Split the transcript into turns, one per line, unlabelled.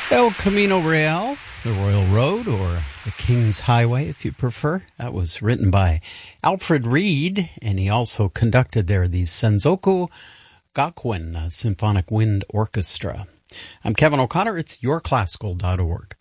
El Camino Real, the Royal Road, or the King's Highway, if you prefer. That was written by Alfred Reed, and he also conducted there the Senzoku Gakuen Symphonic Wind Orchestra. I'm Kevin O'Connor. It's yourclassical.org.